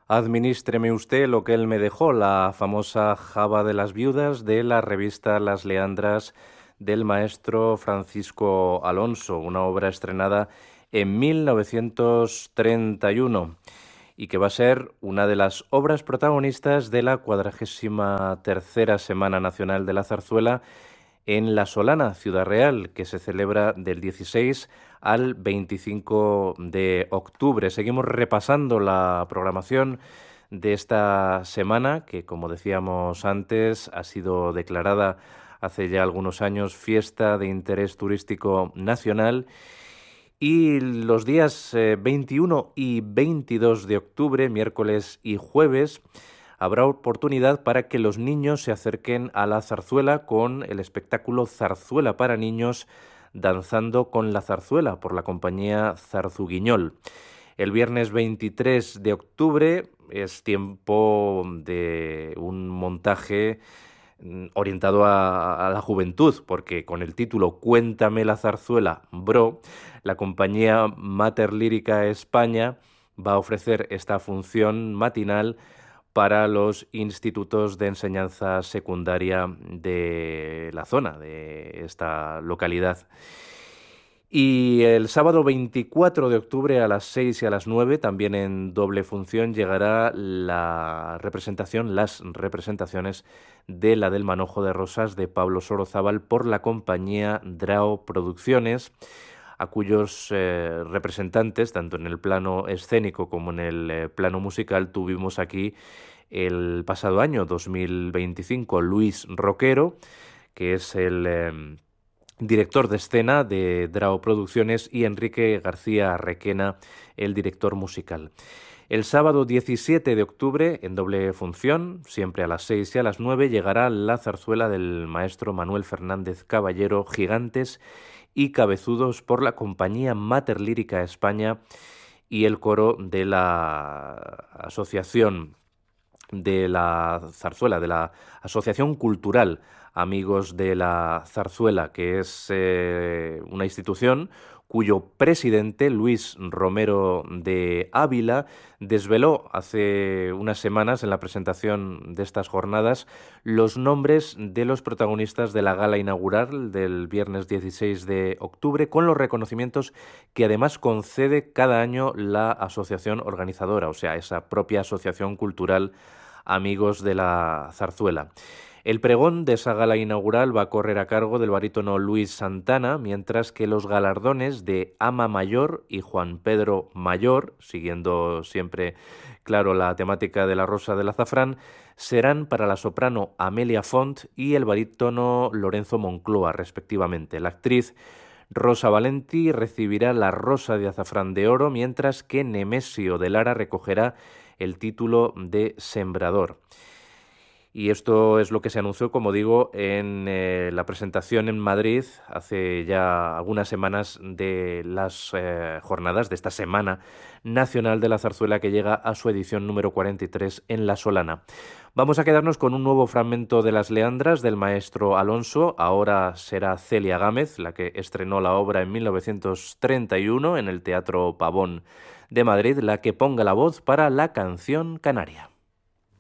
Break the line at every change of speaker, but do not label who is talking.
Adminístreme usted lo que él me dejó, la famosa Java de las Viudas de la revista Las Leandras del maestro Francisco Alonso, una obra estrenada en 1931 y que va a ser una de las obras protagonistas de la 43ª Semana Nacional de la Zarzuela en La Solana, Ciudad Real, que se celebra del 16 al 25 de octubre. Seguimos repasando la programación de esta semana, que como decíamos antes, ha sido declarada hace ya algunos años fiesta de interés turístico nacional. Y los días 21 y 22 de octubre, miércoles y jueves, habrá oportunidad para que los niños se acerquen a la zarzuela con el espectáculo Zarzuela para Niños, Danzando con la Zarzuela, por la compañía Zarzuguiñol. El viernes 23 de octubre es tiempo de un montaje orientado a la juventud, porque con el título Cuéntame la zarzuela, bro, la compañía Mater Lírica España va a ofrecer esta función matinal para los institutos de enseñanza secundaria de la zona, de esta localidad. Y el sábado 24 de octubre a las 6 y a las 9, también en doble función, llegará las representaciones de la del Manojo de Rosas de Pablo Sorozábal por la compañía Drao Producciones, a cuyos representantes, tanto en el plano escénico como en el plano musical, tuvimos aquí el pasado año 2025, Luis Roquero, que es el director de escena de Drao Producciones, y Enrique García Requena, el director musical. El sábado 17 de octubre, en doble función, siempre a las 6 y a las 9, llegará la zarzuela del maestro Manuel Fernández Caballero, Gigantes y Cabezudos, por la compañía Mater Lírica España y el coro de la Asociación de la Zarzuela, de la Asociación Cultural Amigos de la Zarzuela, que es una institución cuyo presidente, Luis Romero de Ávila, desveló hace unas semanas en la presentación de estas jornadas los nombres de los protagonistas de la gala inaugural del viernes 16 de octubre, con los reconocimientos que además concede cada año la asociación organizadora, o sea, esa propia asociación cultural Amigos de la Zarzuela. El pregón de esa gala inaugural va a correr a cargo del barítono Luis Santana, mientras que los galardones de Ama Mayor y Juan Pedro Mayor, siguiendo siempre, claro, la temática de la Rosa del Azafrán, serán para la soprano Amelia Font y el barítono Lorenzo Moncloa, respectivamente. La actriz Rosa Valenti recibirá la Rosa de Azafrán de Oro, mientras que Nemesio de Lara recogerá el título de Sembrador. Y esto es lo que se anunció, como digo, en la presentación en Madrid hace ya algunas semanas de las jornadas de esta Semana Nacional de la Zarzuela, que llega a su edición número 43 en La Solana. Vamos a quedarnos con un nuevo fragmento de Las Leandras del maestro Alonso. Ahora será Celia Gámez la que estrenó la obra en 1931 en el Teatro Pavón de Madrid, la que ponga la voz para La Canción Canaria.